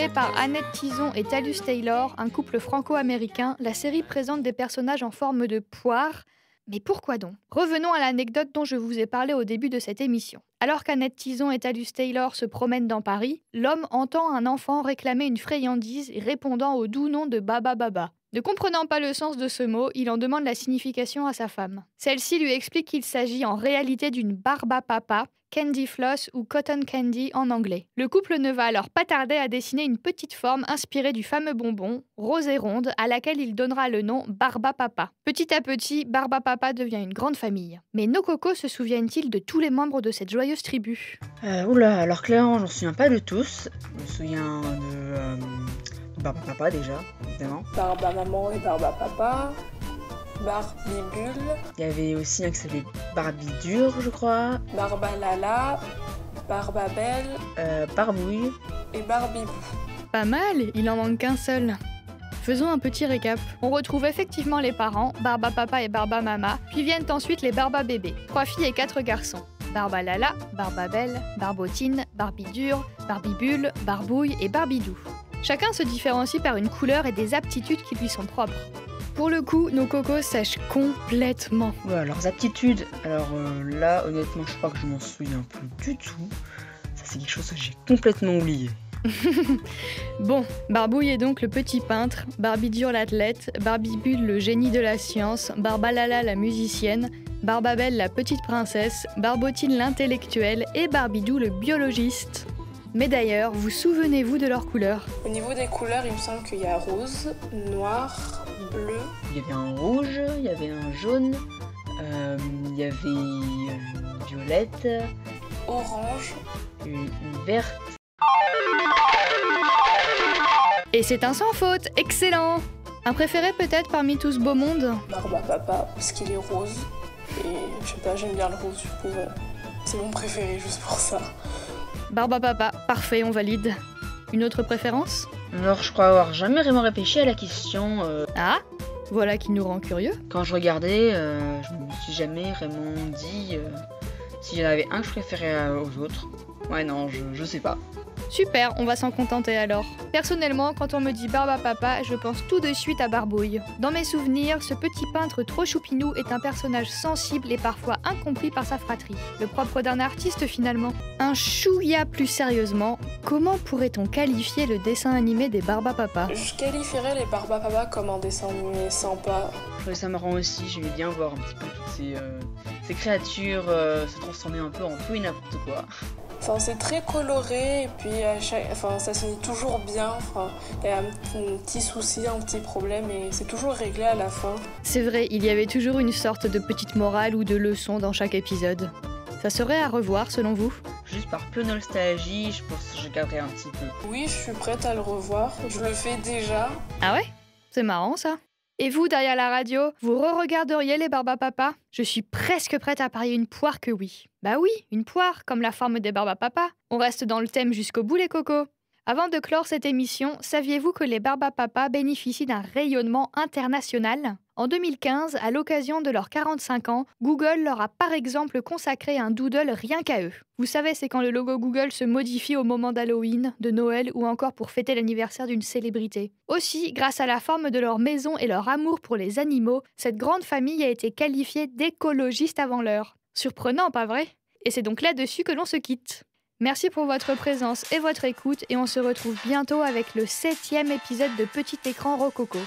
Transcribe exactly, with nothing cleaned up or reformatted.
par Annette Tison et Talus Taylor, un couple franco-américain, la série présente des personnages en forme de poire. Mais pourquoi donc ? Revenons à l'anecdote dont je vous ai parlé au début de cette émission. Alors qu'Annette Tison et Talus Taylor se promènent dans Paris, l'homme entend un enfant réclamer une friandise répondant au doux nom de Baba Baba. Ne comprenant pas le sens de ce mot, il en demande la signification à sa femme. Celle-ci lui explique qu'il s'agit en réalité d'une barba papa, candy floss ou cotton candy en anglais. Le couple ne va alors pas tarder à dessiner une petite forme inspirée du fameux bonbon, rose et ronde, à laquelle il donnera le nom Barba Papa. Petit à petit, Barba Papa devient une grande famille. Mais nos cocos se souviennent-ils de tous les membres de cette joyeuse tribu ? euh, Oula, alors clairement, j'en souviens pas de tous. Je me souviens de... Euh... Barba Papa déjà, évidemment. Barba Maman et Barba Papa. Barbibule. Il y avait aussi un qui s'appelait Barbidure, je crois. Barba Lala. Barbabelle. Euh, Barbouille. Et Barbibou. Pas mal, il en manque qu'un seul. Faisons un petit récap. On retrouve effectivement les parents, Barba Papa et Barba Mama, puis viennent ensuite les Barba Bébés, trois filles et quatre garçons. Barba Lala, Barbabelle, Barbotine, Barbidure, Barbibule, Barbouille et Barbidou. Chacun se différencie par une couleur et des aptitudes qui lui sont propres. Pour le coup, nos cocos sèchent complètement. Ouais, leurs aptitudes, alors euh, là, honnêtement, je crois que je m'en souviens plus du tout. Ça, c'est quelque chose que j'ai complètement oublié. Bon, Barbouille est donc le petit peintre, Barbidure l'athlète, Barbibule le génie de la science, Barbalala la musicienne, Barbabelle la petite princesse, Barbotine l'intellectuelle et Barbidou le biologiste. Mais d'ailleurs, vous souvenez-vous de leurs couleurs ? Au niveau des couleurs, il me semble qu'il y a rose, noir, bleu. Il y avait un rouge, il y avait un jaune, euh, il y avait une violette, orange, une, une verte. Et c'est un sans faute, excellent ! Un préféré peut-être parmi tout ce beau monde ? Barba Papa, parce qu'il est rose. Et je sais pas, j'aime bien le rose, du coup, euh, c'est mon préféré juste pour ça. Barba Papa, parfait, on valide. Une autre préférence ? Alors, je crois avoir jamais vraiment réfléchi à la question. Euh... Ah, voilà qui nous rend curieux. Quand je regardais, euh, je me suis jamais vraiment dit euh, s'il y en avait un que je préférais aux autres. Ouais, non, je, je sais pas. Super, on va s'en contenter alors. Personnellement, quand on me dit Barba Papa, je pense tout de suite à Barbouille. Dans mes souvenirs, ce petit peintre trop choupinou est un personnage sensible et parfois incompris par sa fratrie. Le propre d'un artiste finalement. Un chouïa plus sérieusement, comment pourrait-on qualifier le dessin animé des Barba Papa ? Je qualifierais les Barba Papa comme un dessin animé sympa. Je trouvais ça marrant aussi, j'aimais bien voir un petit peu toutes ces, euh, ces créatures euh, se transformer un peu en tout et n'importe quoi. Enfin, c'est très coloré et puis à chaque... enfin, ça se finit toujours bien. Enfin, il y a un, un petit souci, un petit problème et c'est toujours réglé à la fin. C'est vrai, il y avait toujours une sorte de petite morale ou de leçon dans chaque épisode. Ça serait à revoir selon vous ? Juste par pure nostalgie, je pense que je garderai un petit peu. Oui, je suis prête à le revoir. Je le fais déjà. Ah ouais ? C'est marrant ça. Et vous, derrière la radio, vous re-regarderiez les Barba Papa ? Je suis presque prête à parier une poire que oui. Bah oui, une poire, comme la forme des Barba Papa. On reste dans le thème jusqu'au bout, les cocos. Avant de clore cette émission, saviez-vous que les Barba Papa bénéficient d'un rayonnement international ? En deux mille quinze, à l'occasion de leurs quarante-cinq ans, Google leur a par exemple consacré un doodle rien qu'à eux. Vous savez, c'est quand le logo Google se modifie au moment d'Halloween, de Noël ou encore pour fêter l'anniversaire d'une célébrité. Aussi, grâce à la forme de leur maison et leur amour pour les animaux, cette grande famille a été qualifiée d'écologiste avant l'heure. Surprenant, pas vrai ? Et c'est donc là-dessus que l'on se quitte. Merci pour votre présence et votre écoute et on se retrouve bientôt avec le septième épisode de Petit Écran Rococo.